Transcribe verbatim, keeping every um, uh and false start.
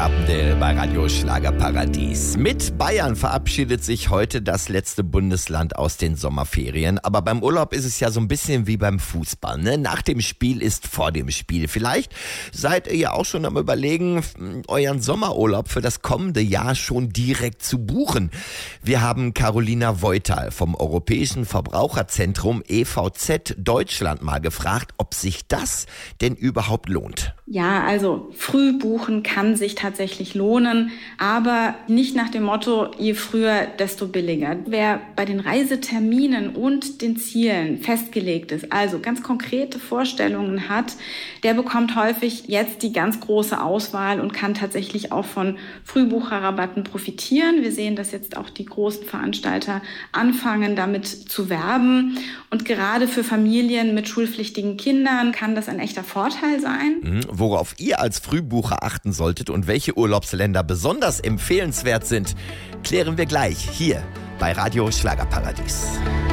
Carpendale bei Radio Schlagerparadies. Mit Bayern verabschiedet sich heute das letzte Bundesland aus den Sommerferien. Aber beim Urlaub ist es ja so ein bisschen wie beim Fußball, ne? Nach dem Spiel ist vor dem Spiel. Vielleicht seid ihr ja auch schon am Überlegen, euren Sommerurlaub für das kommende Jahr schon direkt zu buchen. Wir haben Carolina Voital vom Europäischen Verbraucherzentrum E V Z Deutschland mal gefragt, ob sich das denn überhaupt lohnt. Ja, also früh buchen kann sich tatsächlich lohnen, aber nicht nach dem Motto, je früher, desto billiger. Wer bei den Reiseterminen und den Zielen festgelegt ist, also ganz konkrete Vorstellungen hat, der bekommt häufig jetzt die ganz große Auswahl und kann tatsächlich auch von Frühbucherrabatten profitieren. Wir sehen, dass jetzt auch die großen Veranstalter anfangen, damit zu werben. Und gerade für Familien mit schulpflichtigen Kindern kann das ein echter Vorteil sein. Mhm. Worauf ihr als Frühbucher achten solltet und welche Urlaubsländer besonders empfehlenswert sind, klären wir gleich hier bei Radio Schlagerparadies.